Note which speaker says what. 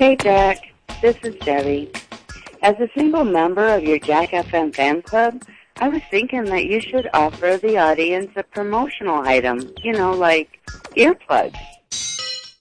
Speaker 1: Hey, Jack. This is Debbie. As a single member of your Jack FM fan club, I was thinking that you should offer the audience a promotional item, like earplugs.